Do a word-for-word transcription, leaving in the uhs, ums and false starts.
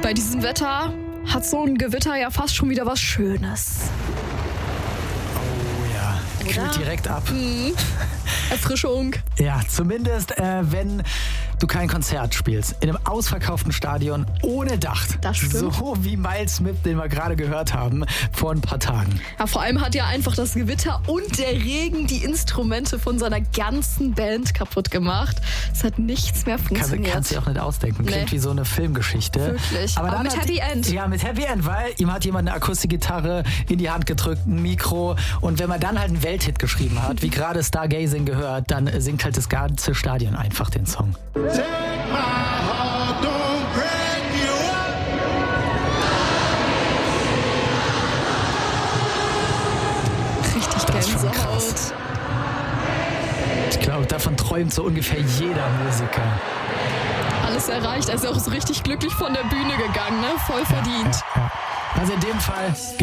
Bei diesem Wetter hat so ein Gewitter ja fast schon wieder was Schönes. Oh ja, kühlt direkt ab. Mhm. Erfrischung. Ja, zumindest äh, wenn du kein Konzert spielst. In einem ausverkauften Stadion ohne Dach. Das stimmt. So wie Miles Smith, den wir gerade gehört haben, vor ein paar Tagen. Ja, vor allem hat ja einfach das Gewitter und der Regen die Instrumente von seiner ganzen Band kaputt gemacht. Es hat nichts mehr funktioniert. Kann, kannst du dir auch nicht ausdenken. Klingt Nee. wie so eine Filmgeschichte. Wirklich. Aber, Aber dann mit hat, Happy End. Ja, mit Happy End, weil ihm hat jemand eine Akustikgitarre in die Hand gedrückt, ein Mikro. Und wenn man dann halt einen Welthit geschrieben hat, wie gerade Stargazing gehört, dann singt halt das ganze Stadion einfach den Song. Richtig Das ist schon Gänsehaut. krass. Ich glaube, davon träumt so ungefähr jeder Musiker. Alles erreicht. Er ist auch so richtig glücklich von der Bühne gegangen, ne? Voll verdient. Ja, ja. Also in dem Fall